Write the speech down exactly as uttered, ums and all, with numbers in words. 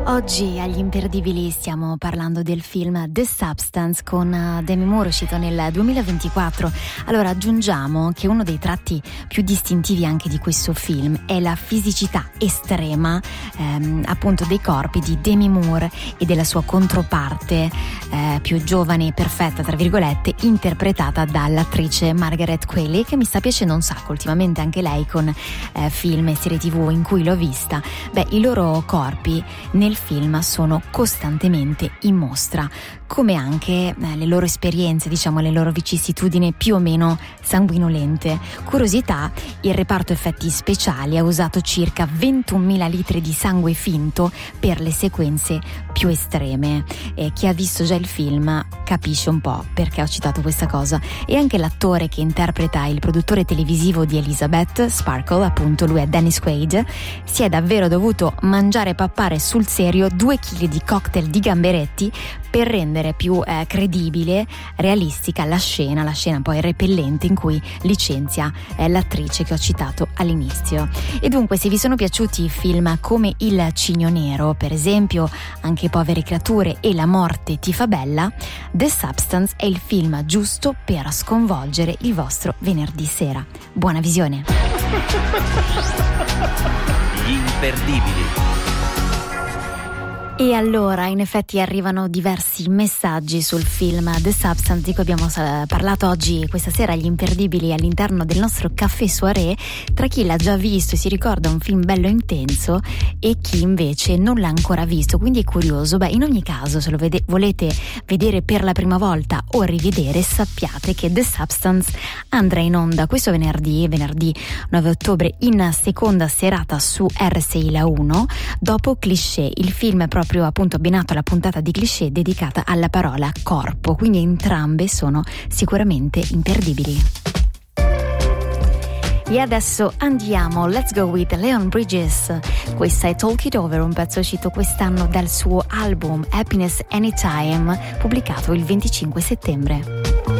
Oggi agli imperdibili stiamo parlando del film The Substance con Demi Moore, uscito nel duemilaventiquattro. Allora aggiungiamo che uno dei tratti più distintivi anche di questo film è la fisicità estrema ehm, appunto dei corpi di Demi Moore e della sua controparte eh, più giovane e perfetta tra virgolette, interpretata dall'attrice Margaret Qualley, che mi sta piacendo un sacco ultimamente anche lei con eh, film e serie tv in cui l'ho vista. Beh, i loro corpi nel film sono costantemente in mostra, come anche eh, le loro esperienze, diciamo le loro vicissitudini più o meno sanguinolente. Curiosità, il reparto effetti speciali ha usato circa ventunomila litri di sangue finto per le sequenze più estreme, e chi ha visto già il film capisce un po' perché ho citato questa cosa. E anche l'attore che interpreta il produttore televisivo di Elizabeth, Sparkle, appunto lui è Dennis Quaid, si è davvero dovuto mangiare e pappare sul serio due chili di cocktail di gamberetti per rendere più eh, credibile, realistica la scena, la scena poi repellente in cui licenzia eh, l'attrice che ho citato all'inizio. E dunque, se vi sono piaciuti film come Il Cigno Nero, per esempio, anche Povere Creature e La Morte ti fa bella, The Substance è il film giusto per sconvolgere il vostro venerdì sera. Buona visione! Gli imperdibili. E allora, in effetti arrivano diversi messaggi sul film The Substance di cui abbiamo parlato oggi, questa sera, agli imperdibili all'interno del nostro caffè soirée, tra chi l'ha già visto e si ricorda un film bello intenso e chi invece non l'ha ancora visto, quindi è curioso. Beh, in ogni caso, se lo vede- volete vedere per la prima volta o rivedere, sappiate che The Substance andrà in onda questo venerdì, venerdì nove ottobre, in seconda serata su R S I La uno, dopo Cliché, il film è proprio appunto abbinato alla puntata di Cliché dedicata alla parola corpo, quindi entrambe sono sicuramente imperdibili. E adesso andiamo, let's go with Leon Bridges. Questa è Talk It Over, un pezzo uscito quest'anno dal suo album Happiness Anytime, pubblicato il venticinque settembre.